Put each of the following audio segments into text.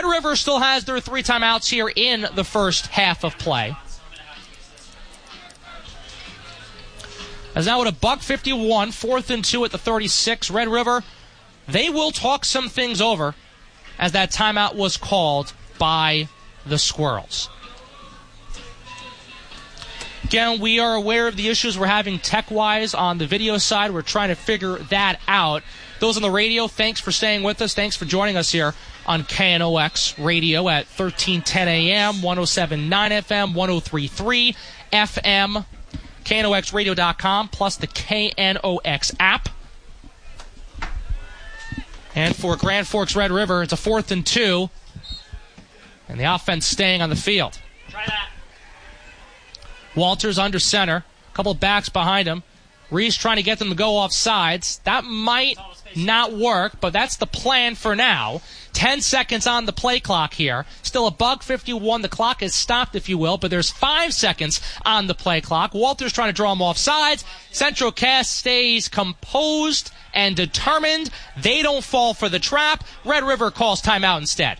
Red River still has their 3 timeouts here in the first half of play. As now at $1:51, 4th and 2 at the 36. Red River, they will talk some things over as that timeout was called by the Squirrels. Again, we are aware of the issues we're having tech-wise on the video side. We're trying to figure that out. Those on the radio, thanks for staying with us. Thanks for joining us here on KNOX Radio at 1310 AM, 107.9 FM, 103.3 FM, KNOXradio.com, plus the KNOX app. And for Grand Forks Red River, it's a 4th and 2, and the offense staying on the field. Try that. Walters under center, a couple of backs behind him. Reese trying to get them to go off sides. That might not work, but that's the plan for now. 10 seconds on the play clock here. Still $1:51. The clock is stopped, if you will, but there's 5 seconds on the play clock. Walters trying to draw them off sides. Central Cass stays composed and determined. They don't fall for the trap. Red River calls timeout instead.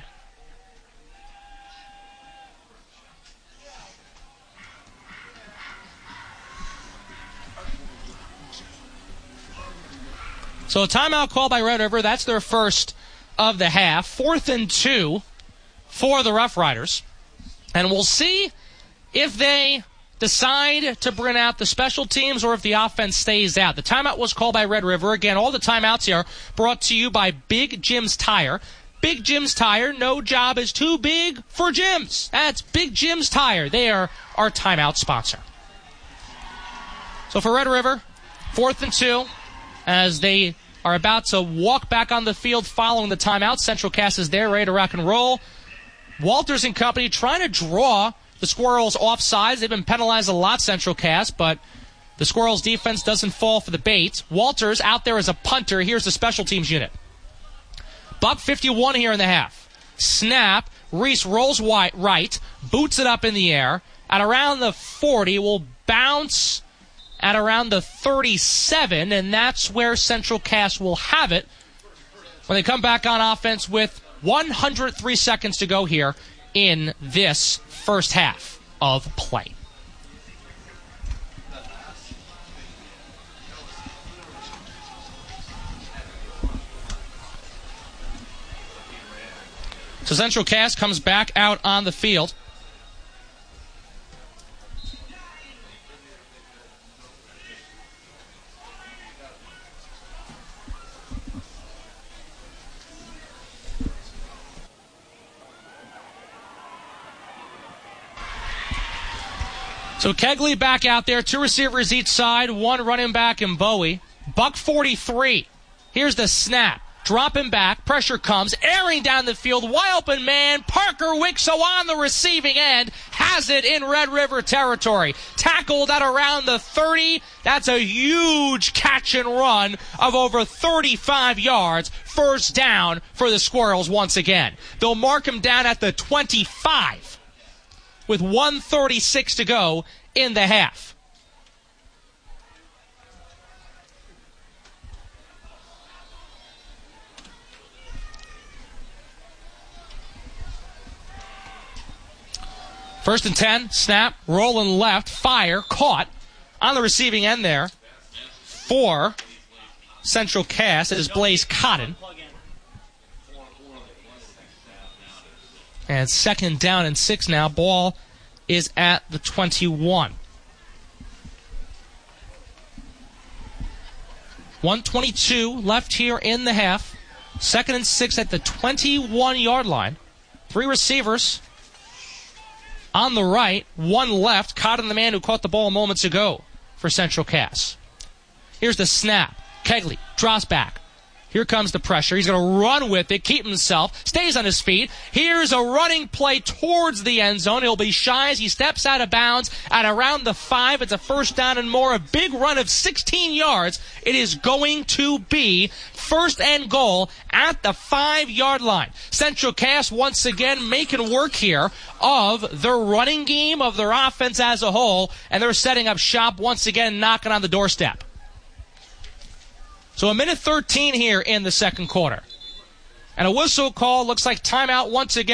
So a timeout call by Red River. That's their first of the half. 4th and 2 for the Rough Riders. And we'll see if they decide to bring out the special teams or if the offense stays out. The timeout was called by Red River. Again, all the timeouts here brought to you by Big Jim's Tire. Big Jim's Tire, no job is too big for Jim's. That's Big Jim's Tire. They are our timeout sponsor. So for Red River, 4th and 2, as they are about to walk back on the field following the timeout. Central Cass is there, ready to rock and roll. Walters and company trying to draw the Squirrels off sides. They've been penalized a lot, Central Cass, but the Squirrels' defense doesn't fall for the bait. Walters out there as a punter. Here's the special teams unit. $1:51 here in the half. Snap. Reese rolls right, boots it up in the air. At around the 40, will bounce at around the 37, and that's where Central Cass will have it when they come back on offense with 103 seconds to go here in this first half of play. So Central Cass comes back out on the field. So Kegley back out there, 2 receivers each side, 1 running back in Bowie. $1:43. Here's the snap. Dropping back, pressure comes, airing down the field, wide open man, Parker Wixo on the receiving end, has it in Red River territory. Tackled at around the 30. That's a huge catch and run of over 35 yards. First down for the Squirrels once again. They'll mark him down at the 25. With 1:36 to go in the half. First and 10, snap, rolling left, fire, caught on the receiving end there for Central Cass. It is Blaze Cotton. And 2nd down and 6 now. Ball is at the 21. 1:22 left here in the half. 2nd and 6 at the 21-yard line. 3 receivers on the right, 1 left. Cotton, the man who caught the ball moments ago for Central Cass. Here's the snap. Kegley drops back. Here comes the pressure. He's going to run with it, keep himself, stays on his feet. Here's a running play towards the end zone. He'll be shy as he steps out of bounds at around the 5. It's a first down and more. A big run of 16 yards. It is going to be first and goal at the 5-yard line. Central Cass once again making work here of their running game, of their offense as a whole, and they're setting up shop once again, knocking on the doorstep. So 1:13 here in the second quarter. And a whistle call, looks like timeout once again.